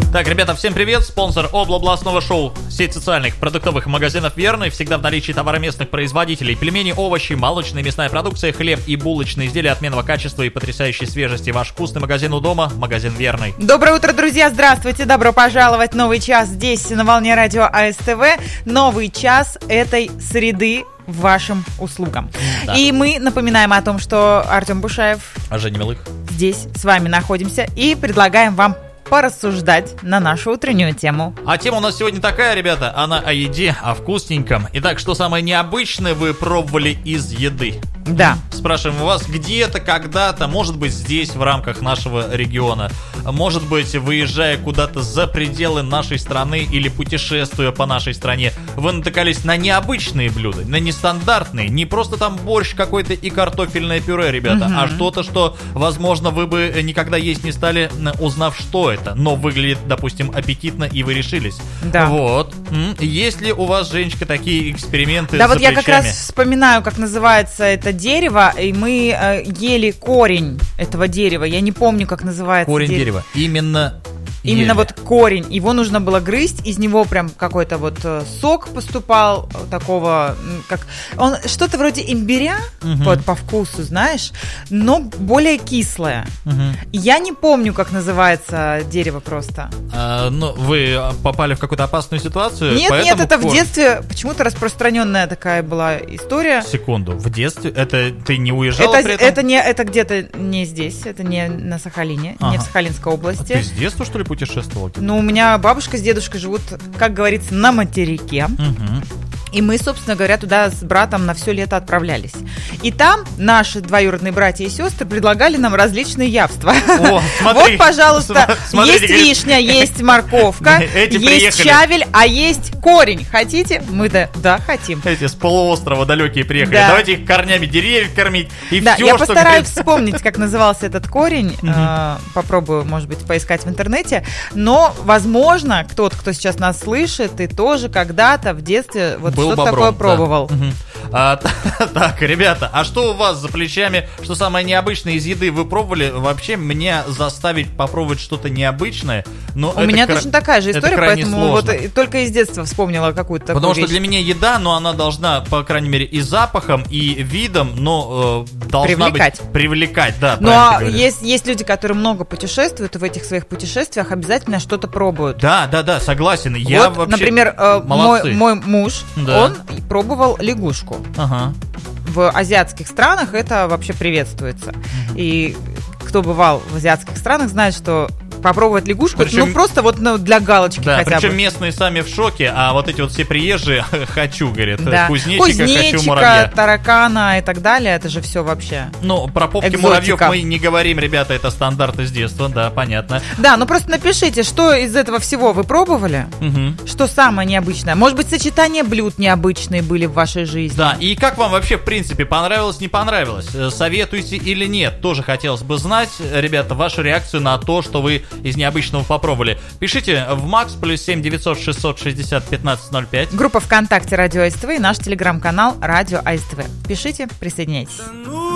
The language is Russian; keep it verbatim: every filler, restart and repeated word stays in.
Так, ребята, всем привет, спонсор областного шоу, сеть социальных продуктовых магазинов «Верный», всегда в наличии товары местных производителей, пельмени, овощи, молочная и мясная продукция, хлеб и булочные изделия отменного качества и потрясающей свежести. Ваш вкусный магазин у дома, магазин «Верный». Доброе утро, друзья, здравствуйте, добро пожаловать в новый час здесь на волне радио АСТВ, новый час этой среды вашим услугам. Да. И мы напоминаем о том, что Артем Бушаев, а Женя Милых здесь с вами находимся и предлагаем вам порассуждать на нашу утреннюю тему. А тема у нас сегодня такая, ребята, она о еде, о вкусненьком. Итак, что самое необычное вы пробовали из еды? Да. Спрашиваем у вас где-то, когда-то, может быть, здесь, в рамках нашего региона, может быть, выезжая куда-то за пределы нашей страны или путешествуя по нашей стране, вы натыкались на необычные блюда, на нестандартные, не просто там борщ какой-то и картофельное пюре, ребята, угу. а что-то, что, возможно, вы бы никогда есть не стали, узнав, что это, но выглядит, допустим, аппетитно, и вы решились. Да. Вот. Есть ли у вас, Женечка, такие эксперименты да, за вот плечами? Я как раз вспоминаю, как называется это дерево, и мы э, ели корень этого дерева. Я не помню, как называется. Корень дерево. дерева. Именно Именно ели. Вот корень. Его нужно было грызть, из него прям какой-то вот э, сок поступал, такого, как... Он что-то вроде имбиря, угу. вот по вкусу, знаешь, но более кислое. Угу. Я не помню, как называется дерево просто. А, ну, вы попали в какую-то опасную ситуацию? Нет, нет, это кор... в детстве почему-то распространенная такая была история. Секунду, в детстве? Это ты не уезжала это, при этом? Это, не, это где-то не здесь, это не на Сахалине, ага. не в Сахалинской области. А ты с детства, что ли, путешествовала? Ну, у меня бабушка с дедушкой живут, как говорится, на материке. Угу. И мы, собственно говоря, туда с братом на все лето отправлялись. И там наши двоюродные братья и сестры предлагали нам различные явства. О, смотри, вот, пожалуйста, смотрите, есть вишня, есть морковка, есть приехали. щавель, а есть корень. Хотите? Мы-то, да, хотим. Эти с полуострова далекие приехали. Да. Давайте их корнями деревьев кормить. И да, все, я что постараюсь где... вспомнить, как назывался этот корень. Э, попробую, может быть, поискать в интернете. Но, возможно, кто-то, кто сейчас нас слышит, и тоже когда-то в детстве вот Был что-то бобром, такое пробовал. Да. Угу. А, так, ребята, а что у вас за плечами? Что самое необычное из еды вы пробовали? Вообще, меня заставить попробовать что-то необычное, но у меня кра... точно такая же история, поэтому сложно. Вот только из детства вспомнила какую-то такую Потому вещь. что для меня еда, но она должна, по крайней мере, и запахом, и видом, но э, должна привлекать. быть привлекать, да. Ну а есть, есть люди, которые много путешествуют, и в этих своих путешествиях обязательно что-то пробуют. Да, да, да, согласен. Вот, Я вообще... например, э, мой, мой муж, да. он пробовал лягушку. Ага. В азиатских странах это вообще приветствуется. Угу. И кто бывал в азиатских странах, знает, что попробовать лягушку, причем, ну просто вот ну, для галочки да, хотя бы. Причем местные сами в шоке, а вот эти вот все приезжие хочу, говорят, да. кузнечика, Кузнечика, хочу муравья. Таракана и так далее, это же все вообще. Ну, про попки экзотика. Муравьев мы не говорим, ребята, это стандарты с детства, да, понятно. Да, ну просто напишите, что из этого всего вы пробовали, угу. что самое необычное. Может быть, сочетания блюд необычные были в вашей жизни. Да, и как вам вообще, в принципе, понравилось, не понравилось? Советуете или нет? Тоже хотелось бы знать, ребята, вашу реакцию на то, что вы из необычного попробовали. Пишите в Макс плюс семь девятьсот шестьсот шестьдесят пятнадцать ноль пять. Группа ВКонтакте Радио АСТВ и наш телеграм-канал Радио АСТВ. Пишите, присоединяйтесь.